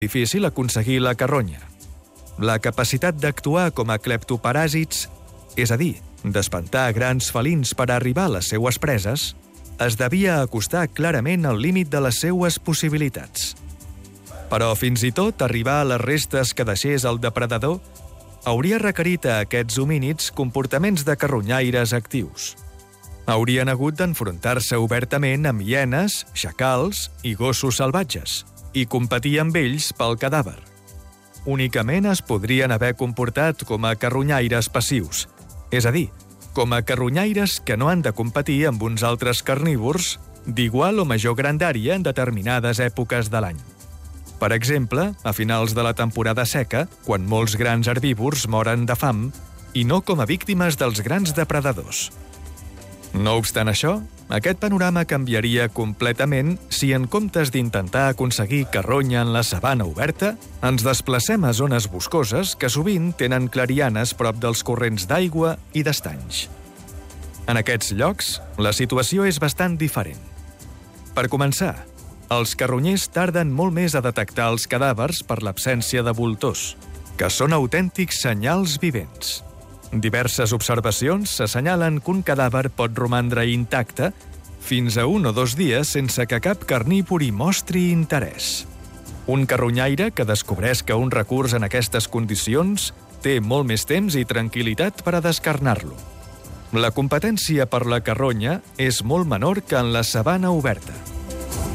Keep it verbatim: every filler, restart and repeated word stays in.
difícil aconseguir la carronya. La capacitat d'actuar com a cleptoparàsits, és a dir, d'espantar grans felins per arribar a les seues preses, es devia acostar clarament al límit de les seues possibilitats. Però fins i tot arribar a les restes que deixés el depredador hauria requerit a aquests homínids comportaments de carronyaires actius. Haurien hagut d'enfrontar-se obertament amb hienes, xacals i gossos salvatges i competir amb ells pel cadàver. Únicament es podrien haver comportat com a carronyaires passius, és a dir, com a carronyaires que no han de competir amb uns altres carnívors d'igual o major grandària en determinades èpoques de l'any. Per exemple, a finals de la temporada seca, quan molts grans herbívors moren de fam, i no com a víctimes dels grans depredadors. No obstant això, aquest panorama canviaria completament si, en comptes d'intentar aconseguir carronya en la sabana oberta, ens desplacem a zones boscoses que sovint tenen clarianes prop dels corrents d'aigua i d'estanys. En aquests llocs, la situació és bastant diferent. Per començar, els carronyers tarden molt més a detectar els cadàvers per l'absència de voltors, que són autèntics senyals vivents. Diverses observacions assenyalen que un cadàver pot romandre intacte fins a un o dos dies sense que cap carnívor hi mostri interès. Un carronyaire que descobreix que un recurs en aquestes condicions té molt més temps i tranquil·litat per a descarnar-lo. La competència per la carronya és molt menor que en la sabana oberta.